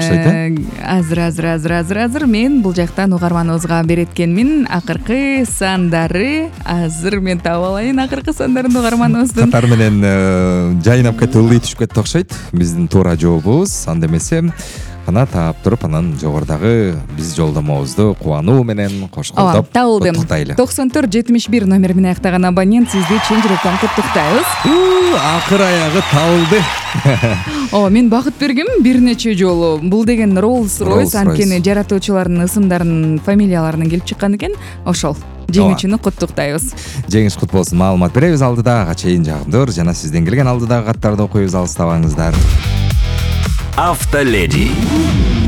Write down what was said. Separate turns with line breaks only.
окшойт.
Азыр мен бул жактан угарманыбызга береткенмин. Акыркы сандары азыр мен таап алайын. Акыркы сандарын угарманыбыздын
Катар менен жайнап кетип ылдый түшүп кетти окшойт. Биздин туура жообубуз. Анда эмесе кана таап туруп анан жогорудагы биз жолдомобузду кубануу менен кошколдоп
куттуктайлы. 94-71 номер менен аяктаган абонент сизди чын жүрөктөн куттуктайбыз.
Акыр аягы табылды.
Мен бакыт бергенмин бир нече жолу. Бул деген Rolls-Royce анткени жаратуучулардын ысымдарынын фамилияларынан келип чыккан экен. Ошол жеңүүчүнү куттуктайбыз.
Жеңиш кут болсун. Маалымат беребиз алдыда. Ага чейин жагымдыр жана сизден келген алдыдагы каттарды окуйбуз, алыстабаңыздар.
Автоледи.